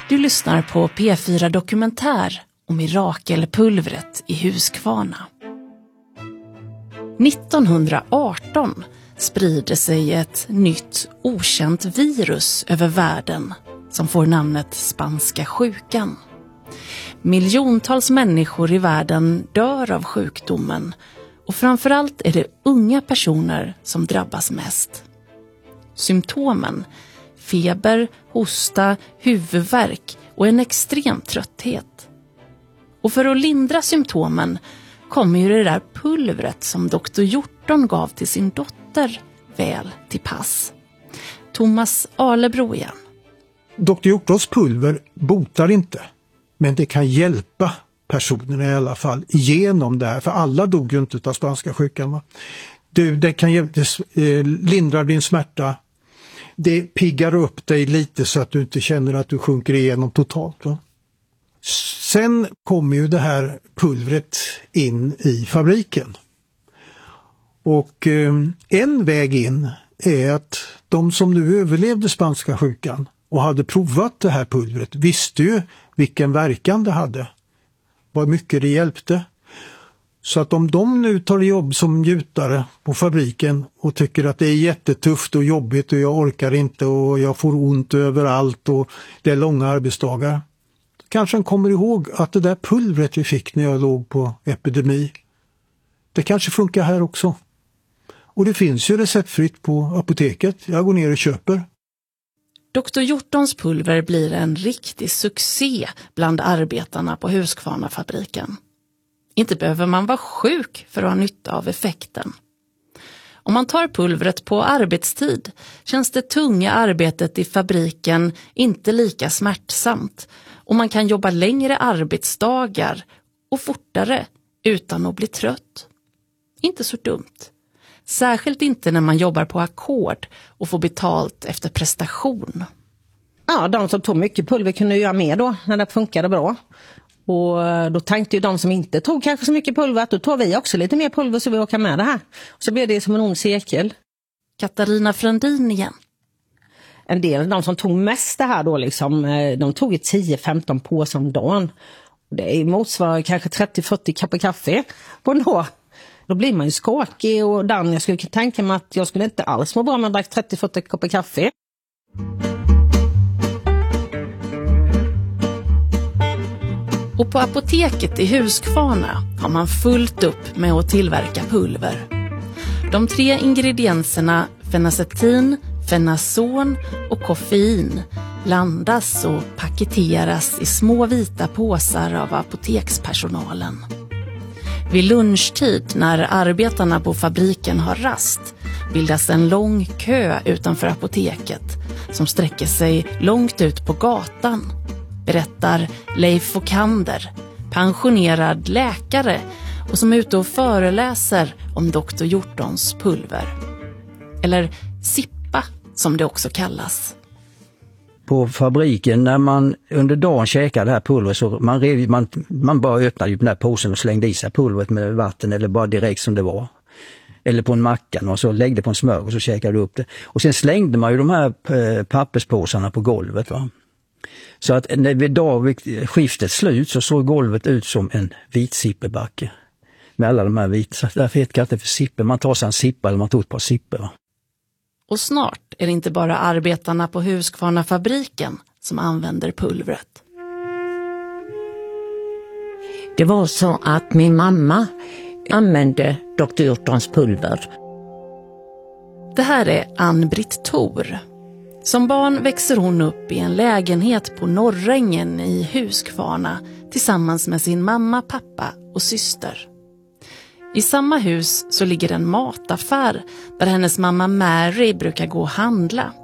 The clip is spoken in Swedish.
Du lyssnar på P4 Dokumentär om mirakelpulvret i Huskvarna. 1918 sprider sig ett nytt okänt virus över världen som får namnet spanska sjukan. Miljontals människor i världen dör av sjukdomen och framförallt är det unga personer som drabbas mest. Symptomen: feber, hosta, huvudvärk och en extrem trötthet. Och för att lindra symptomen kommer ju det där pulvret som doktor Hjorton gav till sin dotter väl till pass. Thomas Alebro igen. Doktor Hjortons pulver botar inte, men det kan hjälpa personerna i alla fall igenom det här, för alla dog ju inte av spanska sjukan. Va? Det kan lindra din smärta. Det piggar upp dig lite så att du inte känner att du sjunker igenom totalt. Va? Sen kommer ju det här pulvret in i fabriken. Och en väg in är att de som nu överlevde spanska sjukan och hade provat det här pulvret visste ju vilken verkan det hade. Vad mycket det hjälpte. Så att om de nu tar jobb som gjutare på fabriken och tycker att det är jättetufft och jobbigt och jag orkar inte och jag får ont överallt och det är långa arbetsdagar. Kanske de kommer ihåg att det där pulvret vi fick när jag låg på epidemi, det kanske funkar här också. Och det finns ju receptfritt på apoteket. Jag går ner och köper. Doktor Hjortons pulver blir en riktig succé bland arbetarna på Huskvarnafabriken. Inte behöver man vara sjuk för att ha nytta av effekten. Om man tar pulvret på arbetstid känns det tunga arbetet i fabriken inte lika smärtsamt och man kan jobba längre arbetsdagar och fortare utan att bli trött. Inte så dumt. Särskilt inte när man jobbar på ackord och får betalt efter prestation. Ja, de som tog mycket pulver kunde göra mer då när det funkade bra. Och då tänkte ju de som inte tog kanske så mycket pulver att då tar vi också lite mer pulver så vi orkar med det här. Så blev det som en ond cirkel. Katarina Fröndin igen. En del av de som tog mest det här då liksom, de tog 10-15 påsar om dagen. Det motsvarar kanske 30-40 koppar kaffe på en dag. Då blir man ju skakig och jag skulle tänka mig att jag skulle inte alls må bra om jag drack 30-40 koppar kaffe. Och på apoteket i Huskvarna har man fullt upp med att tillverka pulver. De 3 ingredienserna fenacetin, fenazon och koffein blandas och paketeras i små vita påsar av apotekspersonalen. Vid lunchtid när arbetarna på fabriken har rast bildas en lång kö utanför apoteket som sträcker sig långt ut på gatan, berättar Leif Okander, pensionerad läkare och som är ute och föreläser om doktor Hjortons pulver. Eller sippa som det också kallas. På fabriken när man under dagen käkade det här pulvret så man bara öppnade den här påsen och slängde i sig pulvret med vatten eller bara direkt som det var. Eller på en macka och så läggde på en smör och så käkade du upp det. Och sen slängde man ju de här papperspåsarna på golvet. Va? Så att när vid skiftet slut så såg golvet ut som en vit sipperbacke. Med alla de här vita. Så därför heter katten för sipper. Man tar sig en sippa eller man tog ett par sipper. Va? Och snart är det inte bara arbetarna på Huskvarnafabriken som använder pulvret. Det var så att min mamma använde doktor Hjortons pulver. Det här är Ann-Britt Thor. Som barn växer hon upp i en lägenhet på Norrängen i Huskvarna tillsammans med sin mamma, pappa och syster. I samma hus så ligger en mataffär där hennes mamma Mary brukar gå och handla.